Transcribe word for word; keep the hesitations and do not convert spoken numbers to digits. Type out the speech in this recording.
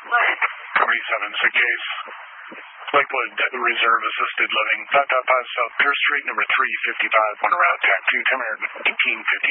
thirty-seven is the case. Lakewood Reserve Assisted Living, five five five South Pierce Street, number three fifty-five, on route T A C two, ten minutes, eighteen fifty.